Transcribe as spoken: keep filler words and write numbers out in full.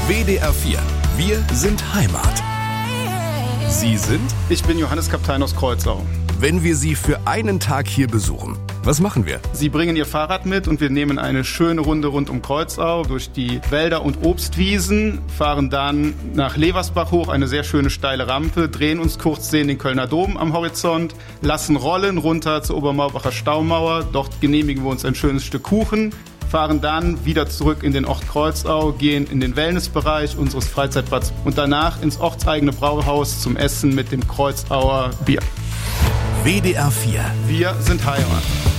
W D R vier. Wir sind Heimat. Sie sind? Ich bin Johannes Kaptein aus Kreuzau. Wenn wir Sie für einen Tag hier besuchen, was machen wir? Sie bringen Ihr Fahrrad mit und wir nehmen eine schöne Runde rund um Kreuzau durch die Wälder und Obstwiesen, fahren dann nach Leversbach hoch, eine sehr schöne steile Rampe, drehen uns kurz, sehen den Kölner Dom am Horizont, lassen rollen runter zur Obermaurbacher Staumauer, dort genehmigen wir uns ein schönes Stück Kuchen, fahren dann wieder zurück in den Ort Kreuzau, gehen in den Wellnessbereich unseres Freizeitbads und danach ins ortseigene Brauhaus zum Essen mit dem Kreuzauer Bier. W D R vier. Wir sind Heimat.